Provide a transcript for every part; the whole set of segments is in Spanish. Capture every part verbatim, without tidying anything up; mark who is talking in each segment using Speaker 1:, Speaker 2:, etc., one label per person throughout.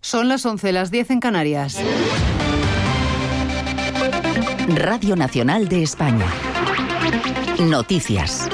Speaker 1: Son las once, las diez en Canarias.
Speaker 2: Radio Nacional de España. Noticias.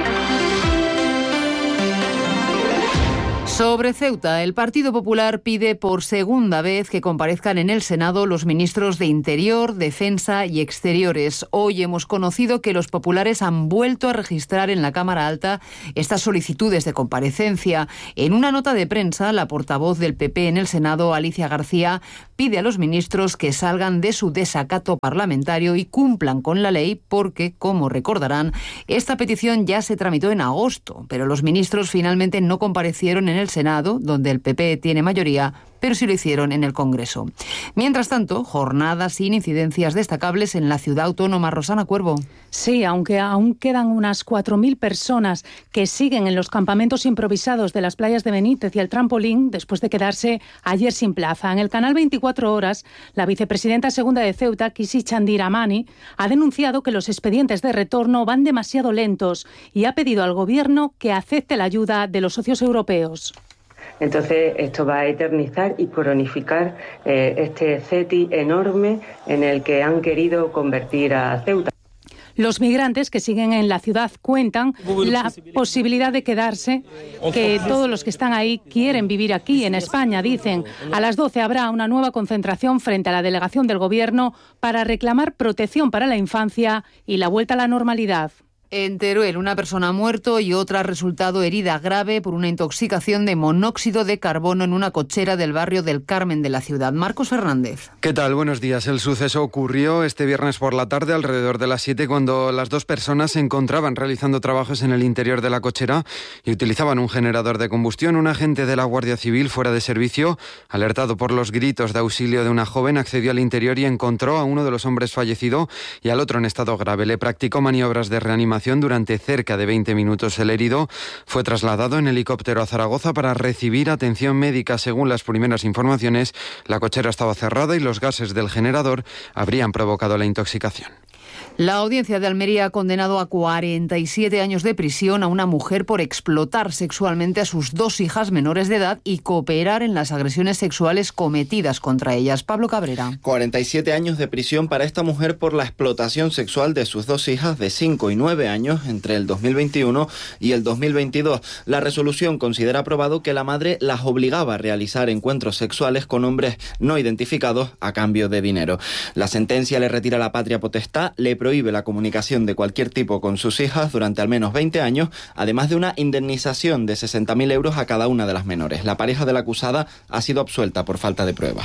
Speaker 1: Sobre Ceuta, el Partido Popular pide por segunda vez que comparezcan en el Senado los ministros de Interior, Defensa y Exteriores. Hoy hemos conocido que los populares han vuelto a registrar en la Cámara Alta estas solicitudes de comparecencia. En una nota de prensa, la portavoz del P P en el Senado, Alicia García, pide a los ministros que salgan de su desacato parlamentario y cumplan con la ley porque, como recordarán, esta petición ya se tramitó en agosto, pero los ministros finalmente no comparecieron en el Senado, donde el P P tiene mayoría, pero sí lo hicieron en el Congreso. Mientras tanto, jornadas sin incidencias destacables en la ciudad autónoma. Rosana Cuervo.
Speaker 3: Sí, aunque aún quedan unas cuatro mil personas que siguen en los campamentos improvisados de las playas de Benítez y el Trampolín, después de quedarse ayer sin plaza. En el canal veinticuatro horas, la vicepresidenta segunda de Ceuta, Kisi Chandiramani, ha denunciado que los expedientes de retorno van demasiado lentos y ha pedido al Gobierno que acepte la ayuda de los socios europeos.
Speaker 4: Entonces, esto va a eternizar y cronificar eh, este CETI enorme en el que han querido convertir a Ceuta.
Speaker 3: Los migrantes que siguen en la ciudad cuentan la posibilidad de quedarse, que todos los que están ahí quieren vivir aquí, en España, dicen. A las doce habrá una nueva concentración frente a la delegación del Gobierno para reclamar protección para la infancia y la vuelta a la normalidad.
Speaker 1: En Teruel, una persona ha muerto y otra ha resultado herida grave por una intoxicación de monóxido de carbono en una cochera del barrio del Carmen de la ciudad. Marcos Fernández.
Speaker 5: ¿Qué tal? Buenos días. El suceso ocurrió este viernes por la tarde, alrededor de las siete, cuando las dos personas se encontraban realizando trabajos en el interior de la cochera y utilizaban un generador de combustión. Un agente de la Guardia Civil fuera de servicio, alertado por los gritos de auxilio de una joven, accedió al interior y encontró a uno de los hombres fallecido y al otro en estado grave. Le practicó maniobras de reanimación durante cerca de veinte minutos. El herido fue trasladado en helicóptero a Zaragoza para recibir atención médica. Según las primeras informaciones, la cochera estaba cerrada y los gases del generador habrían provocado la intoxicación.
Speaker 1: La audiencia de Almería ha condenado a cuarenta y siete años de prisión a una mujer por explotar sexualmente a sus dos hijas menores de edad y cooperar en las agresiones sexuales cometidas contra ellas. Pablo Cabrera.
Speaker 6: cuarenta y siete años de prisión para esta mujer por la explotación sexual de sus dos hijas de cinco y nueve años entre el dos mil veintiuno y el dos mil veintidós. La resolución considera probado que la madre las obligaba a realizar encuentros sexuales con hombres no identificados a cambio de dinero. La sentencia le retira la patria potestad, le prohíbe la comunicación de cualquier tipo con sus hijas durante al menos veinte años, además de una indemnización de sesenta mil euros a cada una de las menores. La pareja de la acusada ha sido absuelta por falta de pruebas.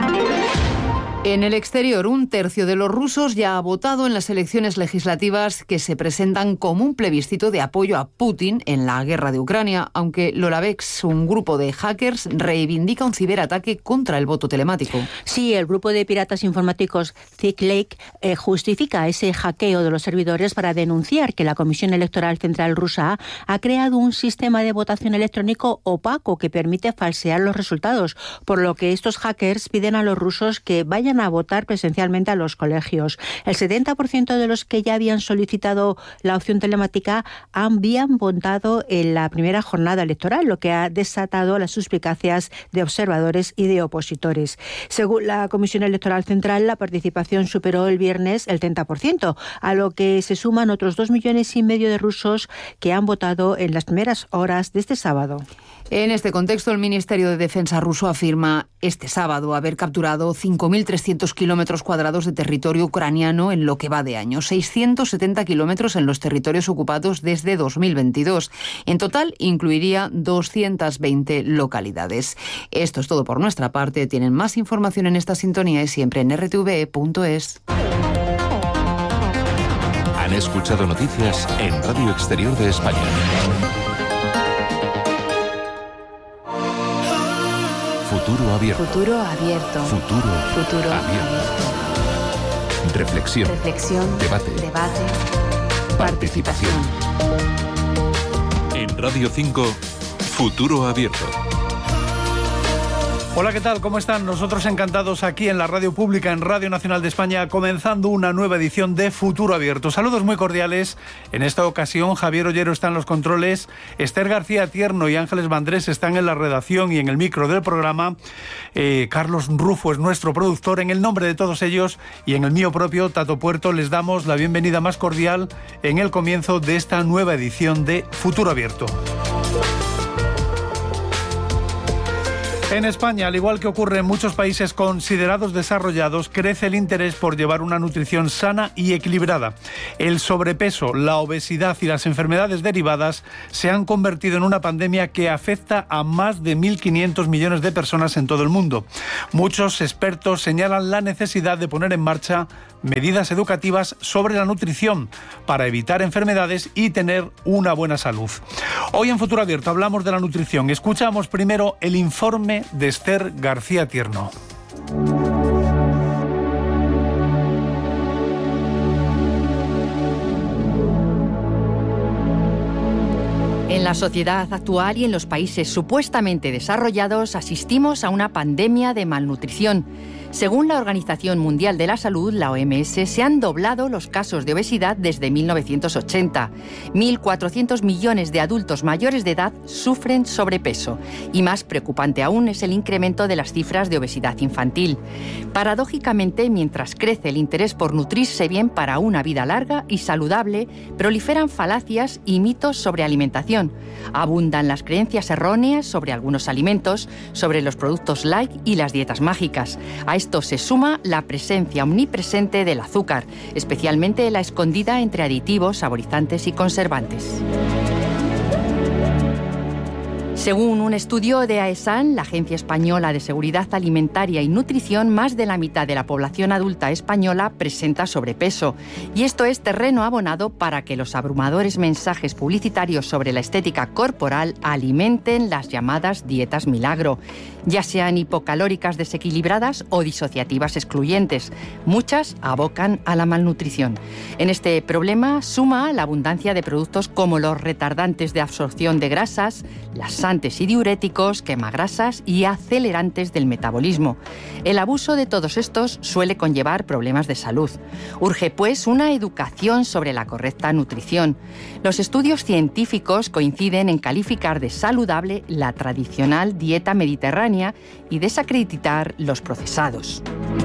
Speaker 1: En el exterior, un tercio de los rusos ya ha votado en las elecciones legislativas que se presentan como un plebiscito de apoyo a Putin en la guerra de Ucrania, aunque Lolavex, un grupo de hackers, reivindica un ciberataque contra el voto telemático.
Speaker 7: Sí, el grupo de piratas informáticos Thick Lake eh, justifica ese hackeo de los servidores para denunciar que la Comisión Electoral Central rusa ha creado un sistema de votación electrónico opaco que permite falsear los resultados, por lo que estos hackers piden a los rusos que vayan a votar presencialmente a los colegios. El setenta por ciento de los que ya habían solicitado la opción telemática habían votado en la primera jornada electoral, lo que ha desatado las suspicacias de observadores y de opositores. Según la Comisión Electoral Central, la participación superó el viernes el treinta por ciento, a lo que se suman otros dos millones y medio de rusos que han votado en las primeras horas de este sábado.
Speaker 1: En este contexto, el Ministerio de Defensa ruso afirma este sábado haber capturado cinco mil trescientos kilómetros cuadrados de territorio ucraniano en lo que va de año, seiscientos setenta kilómetros en los territorios ocupados desde dos mil veintidós. En total, incluiría doscientas veinte localidades. Esto es todo por nuestra parte. Tienen más información en esta sintonía y siempre en r t v e punto es.
Speaker 8: Han escuchado noticias en Radio Exterior de España. Futuro abierto.
Speaker 9: Futuro abierto.
Speaker 8: Futuro,
Speaker 9: Futuro
Speaker 8: abierto. Reflexión.
Speaker 9: Reflexión.
Speaker 8: Debate.
Speaker 9: Debate.
Speaker 8: Participación. En Radio cinco, Futuro abierto.
Speaker 9: Hola, ¿qué tal? ¿Cómo están? Nosotros encantados aquí en la radio pública, en Radio Nacional de España, comenzando una nueva edición de Futuro Abierto. Saludos muy cordiales. En esta ocasión, Javier Ollero está en los controles, Esther García Tierno y Ángeles Vandrés están en la redacción y en el micro del programa. Eh, Carlos Rufo es nuestro productor. En el nombre de todos ellos y en el mío propio, Tato Puerto, les damos la bienvenida más cordial en el comienzo de esta nueva edición de Futuro Abierto. En España, al igual que ocurre en muchos países considerados desarrollados, crece el interés por llevar una nutrición sana y equilibrada. El sobrepeso, la obesidad y las enfermedades derivadas se han convertido en una pandemia que afecta a más de mil quinientos millones de personas en todo el mundo. Muchos expertos señalan la necesidad de poner en marcha medidas educativas sobre la nutrición para evitar enfermedades y tener una buena salud. Hoy en Futuro Abierto hablamos de la nutrición. Escuchamos primero el informe de Esther García Tierno.
Speaker 10: En la sociedad actual y en los países supuestamente desarrollados asistimos a una pandemia de malnutrición. Según la Organización Mundial de la Salud, la O M S, se han doblado los casos de obesidad desde mil novecientos ochenta. mil cuatrocientos millones de adultos mayores de edad sufren sobrepeso. Y más preocupante aún es el incremento de las cifras de obesidad infantil. Paradójicamente, mientras crece el interés por nutrirse bien para una vida larga y saludable, proliferan falacias y mitos sobre alimentación. Abundan las creencias erróneas sobre algunos alimentos, sobre los productos light y las dietas mágicas. A esto se suma la presencia omnipresente del azúcar, especialmente la escondida entre aditivos, saborizantes y conservantes. Según un estudio de AESAN, la Agencia Española de Seguridad Alimentaria y Nutrición, más de la mitad de la población adulta española presenta sobrepeso. Y esto es terreno abonado para que los abrumadores mensajes publicitarios sobre la estética corporal alimenten las llamadas dietas milagro, ya sean hipocalóricas desequilibradas o disociativas excluyentes. Muchas abocan a la malnutrición. En este problema suma la abundancia de productos como los retardantes de absorción de grasas, laxantes y diuréticos, quemagrasas y acelerantes del metabolismo. El abuso de todos estos suele conllevar problemas de salud. Urge, pues, una educación sobre la correcta nutrición. Los estudios científicos coinciden en calificar de saludable la tradicional dieta mediterránea y desacreditar los procesados.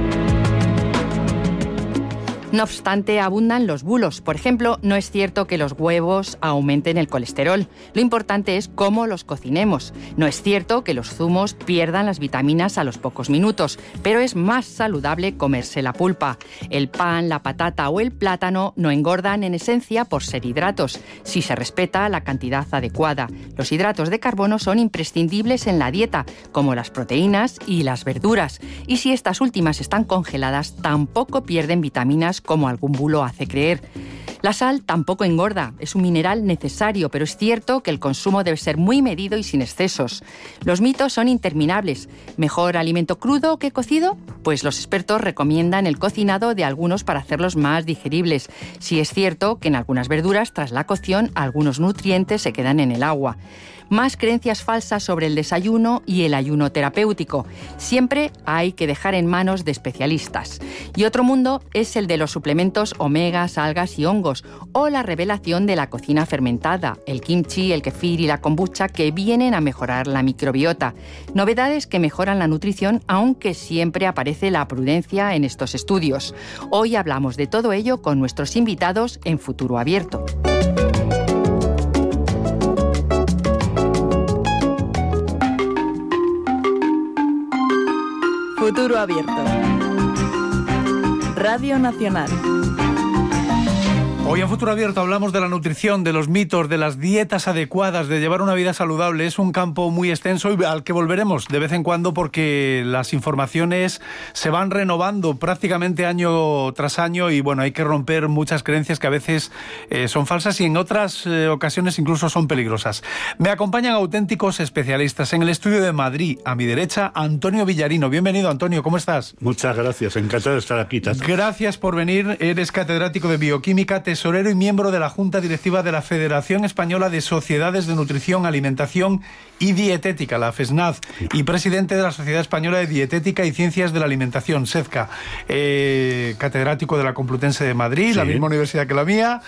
Speaker 10: No obstante, abundan los bulos. Por ejemplo, no es cierto que los huevos aumenten el colesterol. Lo importante es cómo los cocinemos. No es cierto que los zumos pierdan las vitaminas a los pocos minutos, pero es más saludable comerse la pulpa. El pan, la patata o el plátano no engordan en esencia por ser hidratos, si se respeta la cantidad adecuada. Los hidratos de carbono son imprescindibles en la dieta, como las proteínas y las verduras. Y si estas últimas están congeladas, tampoco pierden vitaminas como algún bulo hace creer. La sal tampoco engorda, es un mineral necesario, pero es cierto que el consumo debe ser muy medido y sin excesos. Los mitos son interminables. ¿Mejor alimento crudo que cocido? Pues los expertos recomiendan el cocinado de algunos para hacerlos más digeribles. Sí es cierto que en algunas verduras, tras la cocción, algunos nutrientes se quedan en el agua. Más creencias falsas sobre el desayuno y el ayuno terapéutico. Siempre hay que dejar en manos de especialistas. Y otro mundo es el de los suplementos omegas, algas y hongos, o la revelación de la cocina fermentada, el kimchi, el kefir y la kombucha, que vienen a mejorar la microbiota. Novedades que mejoran la nutrición, aunque siempre aparece la prudencia en estos estudios. Hoy hablamos de todo ello con nuestros invitados en Futuro Abierto.
Speaker 11: Futuro Abierto. Radio Nacional.
Speaker 9: Hoy en Futuro Abierto hablamos de la nutrición, de los mitos, de las dietas adecuadas, de llevar una vida saludable. Es un campo muy extenso y al que volveremos de vez en cuando porque las informaciones se van renovando prácticamente año tras año y bueno, hay que romper muchas creencias que a veces eh, son falsas y en otras eh, ocasiones incluso son peligrosas. Me acompañan auténticos especialistas en el estudio de Madrid. A mi derecha, Antonio Villarino. Bienvenido, Antonio, ¿cómo estás?
Speaker 12: Muchas gracias, encantado de estar aquí, Tato.
Speaker 9: Gracias por venir. Eres catedrático de bioquímica, te tesorero y miembro de la Junta Directiva de la Federación Española de Sociedades de Nutrición, Alimentación y Dietética, la FESNAD, y presidente de la Sociedad Española de Dietética y Ciencias de la Alimentación, SEDCA, eh, catedrático de la Complutense de Madrid, sí, la misma universidad que la mía,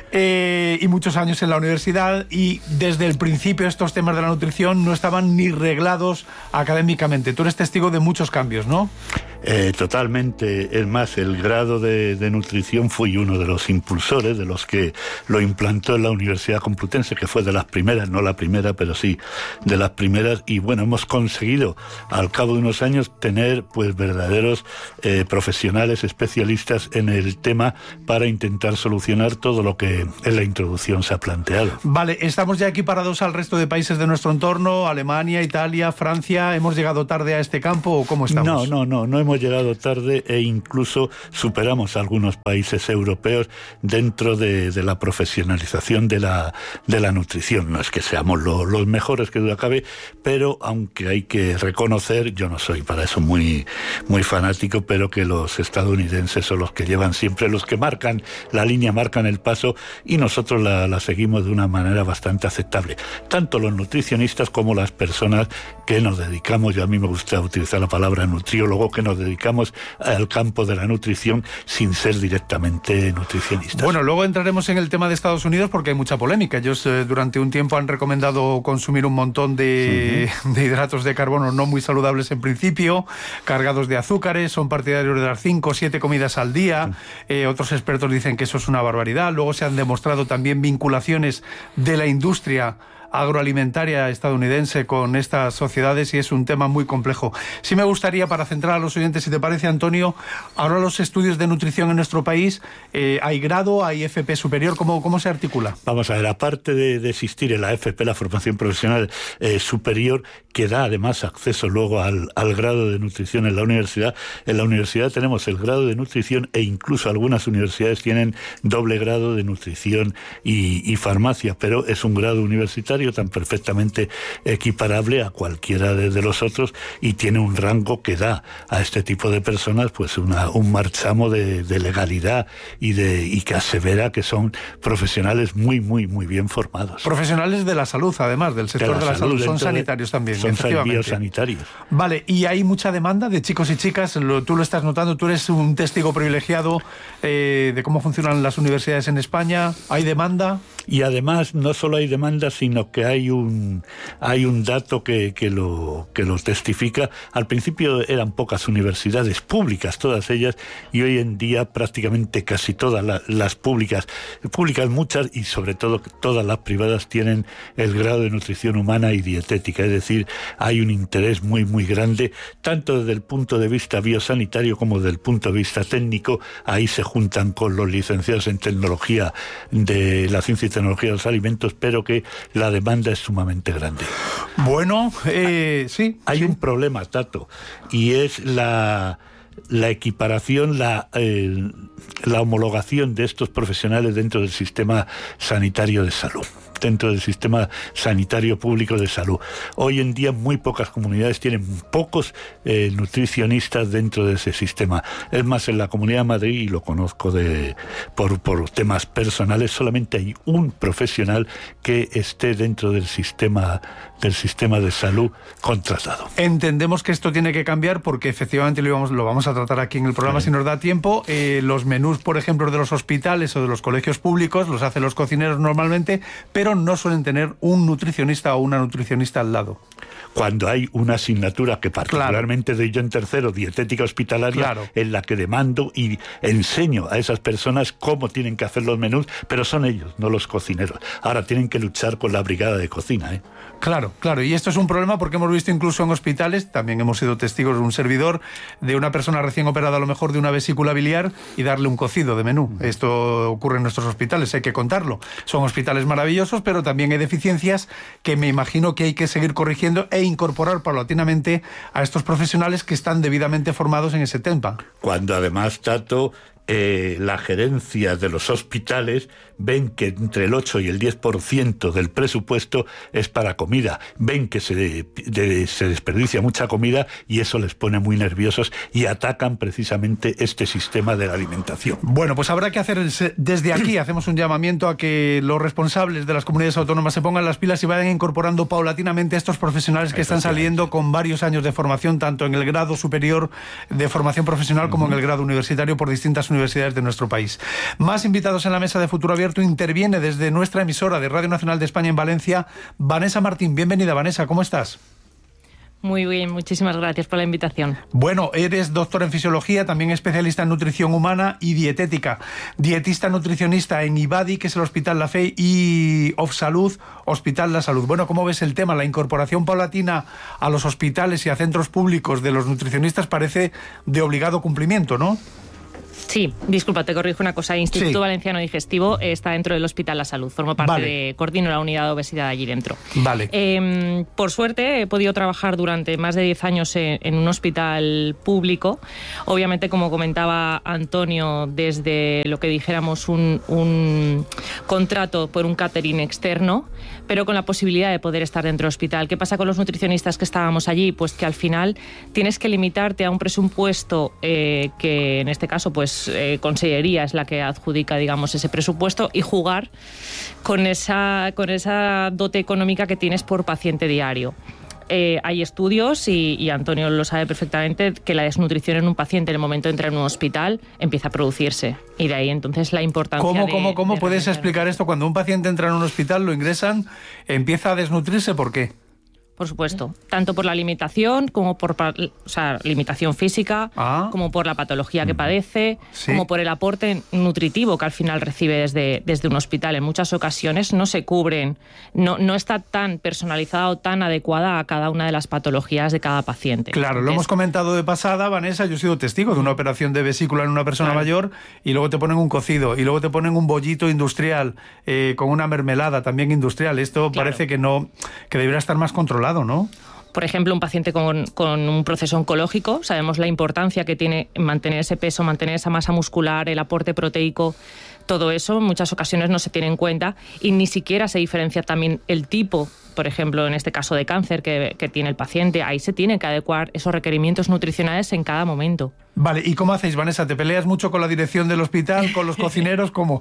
Speaker 9: eh, y muchos años en la universidad, y desde el principio estos temas de la nutrición no estaban ni reglados académicamente. Tú eres testigo de muchos cambios, ¿no?
Speaker 12: Eh, totalmente. Es más, el grado de, de nutrición fui uno de los impulsores, de los que lo implantó en la Universidad Complutense, que fue de las primeras, no la primera, pero sí de las primeras. Y bueno, hemos conseguido al cabo de unos años tener pues verdaderos eh, profesionales, especialistas en el tema para intentar solucionar todo lo que en la introducción se ha planteado.
Speaker 9: Vale, estamos ya equiparados al resto de países de nuestro entorno, Alemania, Italia, Francia. ¿Hemos llegado tarde a este campo o cómo estamos?
Speaker 12: No, no, no, no hemos llegado tarde e incluso superamos a algunos países europeos dentro de, de la profesionalización de la, de la nutrición. No es que seamos lo, los mejores, que duda cabe, pero aunque hay que reconocer, yo no soy para eso muy, muy fanático, pero que los estadounidenses son los que llevan siempre, los que marcan la línea, marcan el paso, y nosotros la, la seguimos de una manera bastante aceptable. Tanto los nutricionistas como las personas que nos dedicamos, yo a mí me gusta utilizar la palabra nutriólogo, que nos dedicamos al campo de la nutrición sin ser directamente nutricionistas.
Speaker 9: Bueno, luego entraremos en el tema de Estados Unidos porque hay mucha polémica. Ellos eh, durante un tiempo han recomendado consumir un montón de, uh-huh. de hidratos de carbono no muy saludables en principio, cargados de azúcares, son partidarios de dar cinco o siete comidas al día. Uh-huh. Eh, otros expertos dicen que eso es una barbaridad. Luego se han demostrado también vinculaciones de la industria agroalimentaria estadounidense con estas sociedades y es un tema muy complejo. Sí me gustaría, para centrar a los oyentes, si te parece, Antonio, ahora los estudios de nutrición en nuestro país, eh, ¿hay grado, hay F P superior? ¿Cómo, cómo se articula?
Speaker 12: Vamos a ver, aparte de, de existir en la F P, la formación profesional eh, superior, que da además acceso luego al, al grado de nutrición en la universidad, en la universidad tenemos el grado de nutrición e incluso algunas universidades tienen doble grado de nutrición y, y farmacia, pero es un grado universitario tan perfectamente equiparable a cualquiera de, de los otros y tiene un rango que da a este tipo de personas pues una, un marchamo de, de legalidad y de y que asevera que son profesionales muy, muy, muy bien formados.
Speaker 9: Profesionales de la salud, además, del sector de la, de la salud, salud. Son sanitarios también,
Speaker 12: son biosanitarios.
Speaker 9: Vale, y hay mucha demanda de chicos y chicas, lo, tú lo estás notando, tú eres un testigo privilegiado eh, de cómo funcionan las universidades en España, ¿hay demanda?
Speaker 12: Y además no solo hay demanda, sino que hay un hay un dato que, que lo que lo testifica. Al principio eran pocas universidades públicas, todas ellas, y hoy en día prácticamente casi todas la, las públicas, públicas muchas y sobre todo todas las privadas tienen el grado de nutrición humana y dietética, es decir, hay un interés muy muy grande, tanto desde el punto de vista biosanitario como desde el punto de vista técnico. Ahí se juntan con los licenciados en tecnología de la ciencia y tecnología de los alimentos, pero que la demanda es sumamente grande.
Speaker 9: Bueno, eh, sí.
Speaker 12: Hay
Speaker 9: sí.
Speaker 12: un problema, Tato, y es la... la equiparación, la, eh, la homologación de estos profesionales dentro del sistema sanitario de salud, dentro del sistema sanitario público de salud. Hoy en día muy pocas comunidades tienen pocos eh, nutricionistas dentro de ese sistema. Es más, en la Comunidad de Madrid, y lo conozco de por, por temas personales, solamente hay un profesional que esté dentro del sistema del sistema de salud contratado.
Speaker 9: Entendemos que esto tiene que cambiar porque efectivamente lo vamos, lo vamos a tratar aquí en el programa sí. si nos da tiempo. Eh, los menús, por ejemplo, de los hospitales o de los colegios públicos los hacen los cocineros normalmente, pero no suelen tener un nutricionista o una nutricionista al lado.
Speaker 12: Cuando hay una asignatura que particularmente claro. doy yo en tercero, dietética hospitalaria, claro. en la que demando y enseño a esas personas cómo tienen que hacer los menús, pero son ellos, no los cocineros. Ahora tienen que luchar con la brigada de cocina, ¿eh?
Speaker 9: Claro, claro, y esto es un problema porque hemos visto incluso en hospitales, también hemos sido testigos de un servidor, de una persona recién operada a lo mejor de una vesícula biliar y darle un cocido de menú. Esto ocurre en nuestros hospitales, hay que contarlo. Son hospitales maravillosos, pero también hay deficiencias que me imagino que hay que seguir corrigiendo e incorporar paulatinamente a estos profesionales que están debidamente formados en ese tema.
Speaker 12: Cuando además, Tato, Eh, la gerencia de los hospitales ven que entre el ocho y el diez por ciento del presupuesto es para comida, ven que se, de, de, se desperdicia mucha comida y eso les pone muy nerviosos y atacan precisamente este sistema de la alimentación.
Speaker 9: Bueno, pues habrá que hacer desde aquí, hacemos un llamamiento a que los responsables de las comunidades autónomas se pongan las pilas y vayan incorporando paulatinamente a estos profesionales que están saliendo con varios años de formación, tanto en el grado superior de formación profesional como en el grado universitario por distintas universidades de nuestro país. Más invitados en la mesa de Futuro Abierto. Interviene desde nuestra emisora de Radio Nacional de España en Valencia, Vanessa Martín. Bienvenida, Vanessa, ¿cómo estás?
Speaker 13: Muy bien, muchísimas gracias por la invitación.
Speaker 9: Bueno, eres doctora en fisiología, también especialista en nutrición humana y dietética, dietista nutricionista en IBADI, que es el Hospital La Fe, y Ofsalud, Hospital La Salud. Bueno, ¿cómo ves el tema? La incorporación paulatina a los hospitales y a centros públicos de los nutricionistas parece de obligado cumplimiento, ¿no?
Speaker 13: Sí, disculpa, te corrijo una cosa. El Instituto sí. Valenciano Digestivo está dentro del Hospital La Salud. Formo parte vale. de, coordino la unidad de obesidad allí dentro.
Speaker 9: Vale.
Speaker 13: Eh, por suerte he podido trabajar durante más de diez años en, en un hospital público. Obviamente, como comentaba Antonio, desde lo que dijéramos un, un contrato por un catering externo, pero con la posibilidad de poder estar dentro del hospital. ¿Qué pasa con los nutricionistas que estábamos allí? Pues que al final tienes que limitarte a un presupuesto eh, que en este caso pues Eh, Consellería es la que adjudica, digamos, ese presupuesto y jugar con esa, con esa dote económica que tienes por paciente diario. Eh, hay estudios, y, y Antonio lo sabe perfectamente, que la desnutrición en un paciente en el momento de entrar en un hospital empieza a producirse. Y de ahí entonces la importancia
Speaker 9: ¿Cómo,
Speaker 13: de...
Speaker 9: ¿Cómo, cómo
Speaker 13: de
Speaker 9: puedes
Speaker 13: realizar...
Speaker 9: explicar esto? Cuando un paciente entra en un hospital, lo ingresan, empieza a desnutrirse, ¿por qué?
Speaker 13: Por supuesto, tanto por la alimentación como por, o sea, limitación física, ah. como por la patología que padece, ¿sí? como por el aporte nutritivo que al final recibe desde, desde un hospital. En muchas ocasiones no se cubren, no, no está tan personalizada o tan adecuada a cada una de las patologías de cada paciente.
Speaker 9: Claro, Entonces, lo hemos comentado de pasada, Vanessa, yo he sido testigo de una operación de vesícula en una persona claro. mayor y luego te ponen un cocido y luego te ponen un bollito industrial eh, con una mermelada también industrial. Esto claro. parece que no, que debería estar más controlado, ¿no?
Speaker 13: Por ejemplo, un paciente con, con un proceso oncológico, sabemos la importancia que tiene mantener ese peso, mantener esa masa muscular, el aporte proteico, todo eso en muchas ocasiones no se tiene en cuenta y ni siquiera se diferencia también el tipo, por ejemplo, en este caso de cáncer que, que tiene el paciente. Ahí se tienen que adecuar esos requerimientos nutricionales en cada momento.
Speaker 9: Vale, ¿y cómo hacéis, Vanessa? ¿Te peleas mucho con la dirección del hospital, con los cocineros? ¿Cómo?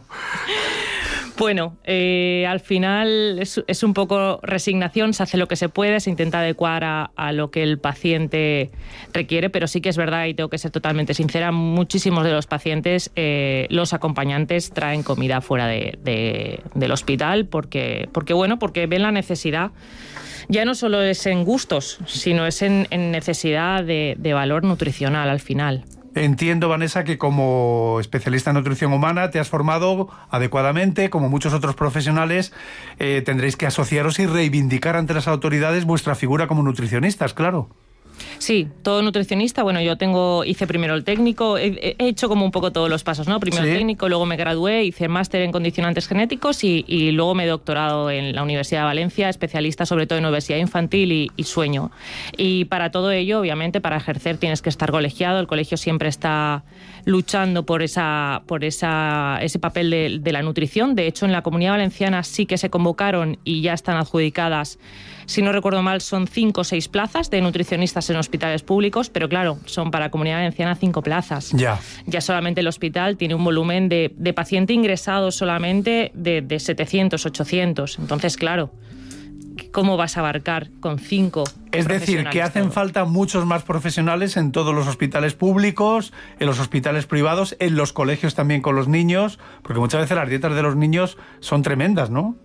Speaker 13: Bueno, eh, al final es, es un poco resignación, se hace lo que se puede, se intenta adecuar a, a lo que el paciente requiere, pero sí que es verdad, y tengo que ser totalmente sincera, muchísimos de los pacientes, eh, los acompañantes traen comida fuera de, de, del hospital porque, porque, bueno, porque ven la necesidad. Ya no solo es en gustos, sino es en, en necesidad de, de valor nutricional al final.
Speaker 9: Entiendo, Vanessa, que como especialista en nutrición humana te has formado adecuadamente, como muchos otros profesionales, eh, tendréis que asociaros y reivindicar ante las autoridades vuestra figura como nutricionistas, claro.
Speaker 13: Sí, todo nutricionista. Bueno, yo tengo hice primero el técnico, he, he hecho como un poco todos los pasos, ¿no? Primero ¿Sí? el técnico, luego me gradué, hice máster en condicionantes genéticos y, y luego me he doctorado en la Universidad de Valencia, especialista sobre todo en obesidad infantil y, y sueño. Y para todo ello, obviamente, para ejercer tienes que estar colegiado. El colegio siempre está luchando por esa, por esa, ese papel de, de la nutrición. De hecho, en la Comunidad Valenciana sí que se convocaron y ya están adjudicadas, si no recuerdo mal, son cinco o seis plazas de nutricionistas en hospitales públicos, pero claro, son para Comunidad Valenciana cinco plazas.
Speaker 9: Ya.
Speaker 13: Ya solamente el hospital tiene un volumen de, de paciente ingresado solamente de, de setecientos, ochocientos. Entonces, claro, ¿cómo vas a abarcar con cinco?
Speaker 9: Es decir, que hacen todo? falta muchos más profesionales en todos los hospitales públicos, en los hospitales privados, en los colegios también con los niños, porque muchas veces las dietas de los niños son tremendas, ¿no?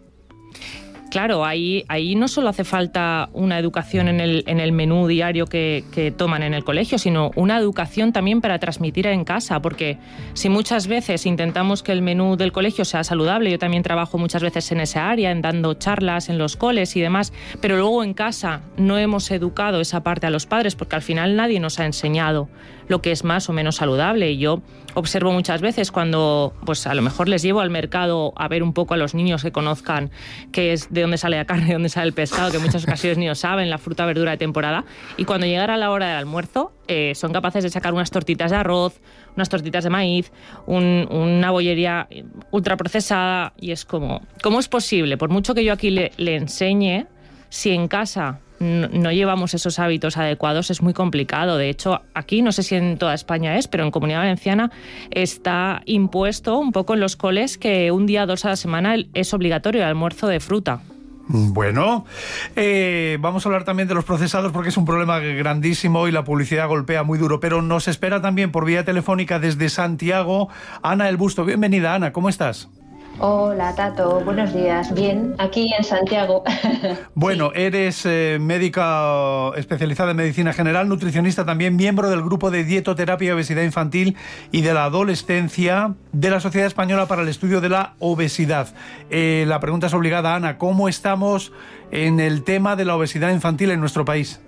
Speaker 13: Claro, ahí, ahí no solo hace falta una educación en el, en el menú diario que, que toman en el colegio, sino una educación también para transmitir en casa, porque si muchas veces intentamos que el menú del colegio sea saludable, yo también trabajo muchas veces en esa área, en dando charlas en los coles y demás, pero luego en casa no hemos educado esa parte a los padres, porque al final nadie nos ha enseñado lo que es más o menos saludable. Y yo observo muchas veces cuando, pues a lo mejor les llevo al mercado a ver un poco a los niños que conozcan qué es de dónde sale la carne, de dónde sale el pescado, que en muchas ocasiones ni lo saben, la fruta, verdura de temporada. Y cuando llegara la hora del almuerzo, eh, son capaces de sacar unas tortitas de arroz, unas tortitas de maíz, un, una bollería ultraprocesada, y es como, ¿cómo es posible? Por mucho que yo aquí le, le enseñe, si en casa no, no llevamos esos hábitos adecuados, es muy complicado. De hecho, aquí, no sé si en toda España es, pero en Comunidad Valenciana está impuesto un poco en los coles que un día, dos a la semana es obligatorio el almuerzo de fruta.
Speaker 9: Bueno, eh, vamos a hablar también de los procesados porque es un problema grandísimo y la publicidad golpea muy duro, pero nos espera también por vía telefónica desde Santiago Ana El Busto. Bienvenida, Ana, ¿cómo estás?
Speaker 14: Hola, Tato, buenos días. Bien, aquí en Santiago.
Speaker 9: Bueno, sí. Eres eh, médica especializada en medicina general, nutricionista también, miembro del grupo de dietoterapia y obesidad infantil y de la adolescencia de la Sociedad Española para el Estudio de la Obesidad. Eh, la pregunta es obligada, Ana, ¿cómo estamos en el tema de la obesidad infantil en nuestro país?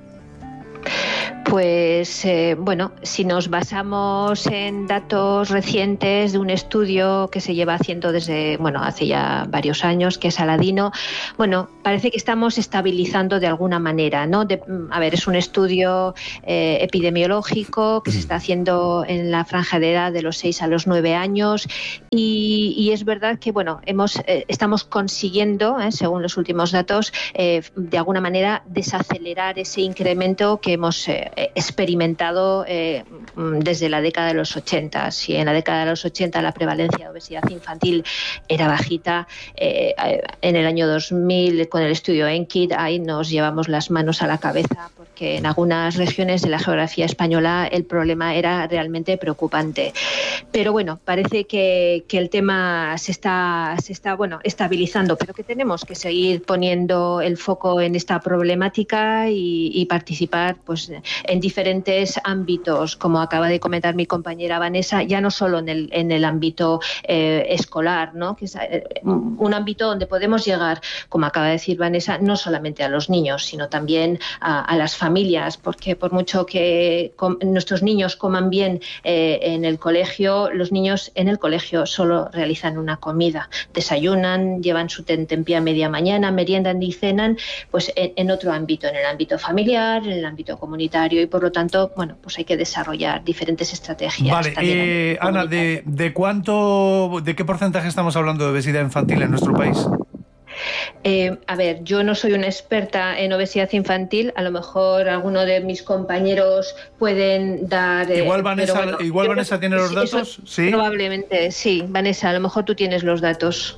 Speaker 14: Pues eh, bueno, si nos basamos en datos recientes de un estudio que se lleva haciendo desde, bueno, hace ya varios años, que es Aladino, bueno, parece que estamos estabilizando de alguna manera, ¿no? De, a ver, es un estudio eh, epidemiológico que se está haciendo en la franja de edad de los seis a los nueve años y, y es verdad que, bueno, hemos eh, estamos consiguiendo, eh, según los últimos datos, eh, de alguna manera desacelerar ese incremento que hemos eh, experimentado eh, desde la década de los ochenta. Si en la década de los ochenta la prevalencia de obesidad infantil era bajita, eh, en el año dos mil, con el estudio ENKID, ahí nos llevamos las manos a la cabeza porque en algunas regiones de la geografía española el problema era realmente preocupante. Pero bueno, parece que, que el tema se está, se está bueno, estabilizando, pero que tenemos que seguir poniendo el foco en esta problemática y, y participar pues en diferentes ámbitos, como acaba de comentar mi compañera Vanessa, ya no solo en el, en el ámbito eh, escolar, ¿no? Que es eh, un ámbito donde podemos llegar, como acaba de decir Vanessa, no solamente a los niños, sino también a, a las familias, porque por mucho que com- nuestros niños coman bien eh, en el colegio, los niños en el colegio solo realizan una comida, desayunan, llevan su tentempié a media mañana, meriendan y cenan, pues en, en otro ámbito, en el ámbito familiar, en el ámbito comunitario, y por lo tanto, bueno, pues hay que desarrollar diferentes estrategias.
Speaker 9: Vale, eh, Ana, ¿de, ¿de cuánto, de qué porcentaje estamos hablando de obesidad infantil en nuestro país?
Speaker 14: Eh, a ver, yo no soy una experta en obesidad infantil, a lo mejor alguno de mis compañeros pueden dar... Eh,
Speaker 9: igual Vanessa,
Speaker 14: bueno,
Speaker 9: igual Vanessa tiene los datos, ¿sí?
Speaker 14: Probablemente, sí. Vanessa, a lo mejor tú tienes los datos.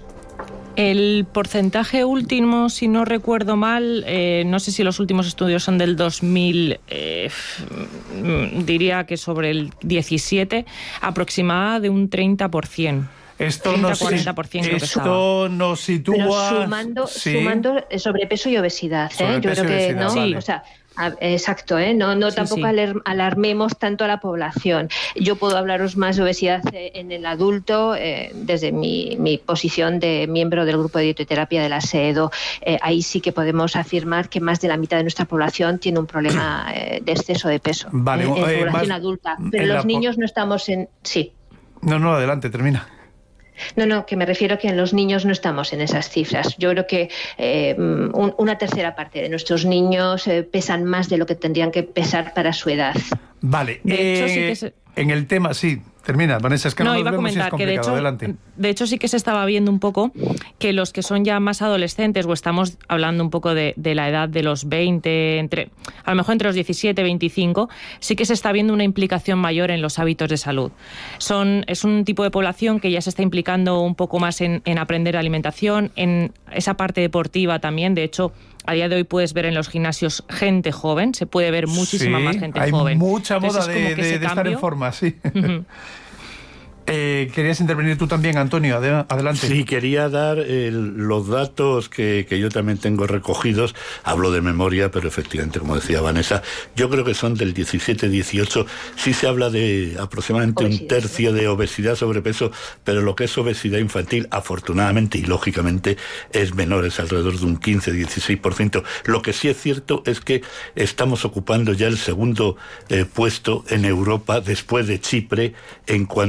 Speaker 13: El porcentaje último, si no recuerdo mal, eh, no sé si los últimos estudios son del dos mil, eh, diría que sobre el diecisiete, aproximada de un treinta por ciento.
Speaker 9: Esto, nos,
Speaker 13: cuarenta por ciento
Speaker 9: esto nos sitúa...
Speaker 14: Pero sumando,
Speaker 9: sí.
Speaker 14: sumando sobrepeso y obesidad, ¿eh?
Speaker 9: Sobrepeso
Speaker 14: Yo creo que
Speaker 9: obesidad,
Speaker 14: no,
Speaker 9: vale.
Speaker 14: o sea... Exacto, ¿eh? no, no
Speaker 13: sí,
Speaker 14: tampoco
Speaker 13: sí.
Speaker 14: alarmemos tanto a la población. Yo puedo hablaros más de obesidad en el adulto eh, desde mi, mi posición de miembro del grupo de dietoterapia de la SEDO. Eh, ahí sí que podemos afirmar que más de la mitad de nuestra población tiene un problema eh, de exceso de peso.
Speaker 9: Vale,
Speaker 14: eh, en
Speaker 9: eh,
Speaker 14: población
Speaker 9: más,
Speaker 14: adulta. Pero los niños no estamos en... Sí.
Speaker 9: No, no, adelante, termina.
Speaker 14: No, no, que me refiero que en los niños no estamos en esas cifras. Yo creo que eh, un, una tercera parte de nuestros niños eh, pesan más de lo que tendrían que pesar para su edad.
Speaker 9: Vale,
Speaker 13: de
Speaker 9: eh,
Speaker 13: hecho, sí que se...
Speaker 9: en el tema, sí, termina, Vanessa, es que no,
Speaker 13: no
Speaker 9: nos
Speaker 13: iba a
Speaker 9: vemos y es
Speaker 13: comentar que de
Speaker 9: complicado.
Speaker 13: hecho,
Speaker 9: Adelante.
Speaker 13: de hecho sí que se estaba viendo un poco que los que son ya más adolescentes, o estamos hablando un poco de, de la edad de los veinte, entre, a lo mejor entre los diecisiete y veinticinco, sí que se está viendo una implicación mayor en los hábitos de salud. Son, es un tipo de población que ya se está implicando un poco más en, en aprender alimentación, en esa parte deportiva también. De hecho, a día de hoy puedes ver en los gimnasios gente joven, se puede ver muchísima
Speaker 9: sí,
Speaker 13: más gente
Speaker 9: hay
Speaker 13: joven.
Speaker 9: Hay mucha moda
Speaker 13: Entonces,
Speaker 9: de, de, de estar en forma, sí.
Speaker 13: Uh-huh.
Speaker 9: Eh, querías intervenir tú también, Antonio, adelante.
Speaker 12: Sí, quería dar el, los datos que, que yo también tengo recogidos. Hablo de memoria, pero efectivamente, como decía Vanessa, yo creo que son del diecisiete dieciocho. Sí se habla de aproximadamente obesidad, un tercio de obesidad, sobrepeso, pero lo que es obesidad infantil, afortunadamente y lógicamente, es menor, es alrededor de un quince a dieciséis por ciento. Lo que sí es cierto es que estamos ocupando ya el segundo eh, puesto en Europa, después de Chipre, en cuanto a obesidad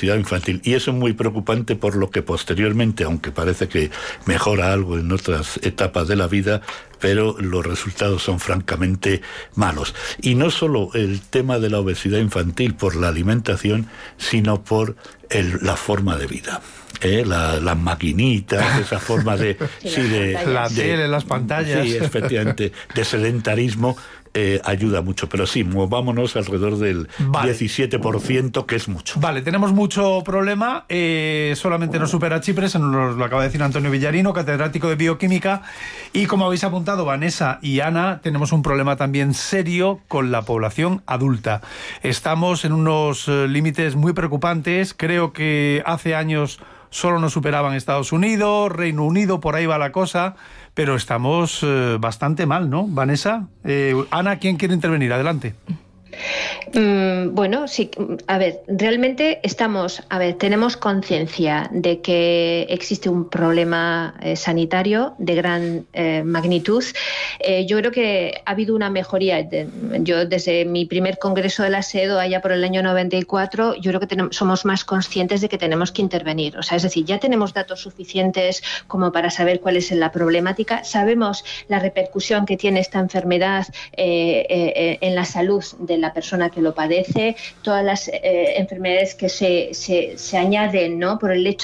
Speaker 12: obesidad infantil. Y eso es muy preocupante por lo que posteriormente, aunque parece que mejora algo en otras etapas de la vida, pero los resultados son francamente malos. Y no solo el tema de la obesidad infantil por la alimentación, sino por el, la forma de vida. ¿Eh? La, las maquinitas, esa forma de...
Speaker 9: sí,
Speaker 12: sí, de,
Speaker 9: la
Speaker 12: de,
Speaker 9: tele, las pantallas.
Speaker 12: Sí, efectivamente, de sedentarismo. Eh, ayuda mucho, pero sí, movámonos alrededor del vale. diecisiete por ciento, que es mucho.
Speaker 9: Vale, tenemos mucho problema, eh, solamente nos supera Chipre, se nos lo acaba de decir Antonio Villarino, catedrático de bioquímica, y como habéis apuntado Vanessa y Ana, tenemos un problema también serio con la población adulta. Estamos en unos eh, límites muy preocupantes, creo que hace años solo nos superaban Estados Unidos, Reino Unido, por ahí va la cosa, pero estamos eh, bastante mal, ¿no, Vanessa? Eh, Ana, ¿quién quiere intervenir? Adelante.
Speaker 14: Mm, bueno, sí, a ver, realmente estamos, a ver, tenemos conciencia de que existe un problema eh, sanitario de gran eh, magnitud. Eh, yo creo que ha habido una mejoría. De, yo desde mi primer congreso de la SEDO, allá por el año noventa y cuatro, yo creo que tenemos, somos más conscientes de que tenemos que intervenir. O sea, es decir, ya tenemos datos suficientes como para saber cuál es la problemática. Sabemos la repercusión que tiene esta enfermedad eh, eh, en la salud de la persona que lo padece, todas las eh, enfermedades que se, se, se añaden, ¿no?, por el hecho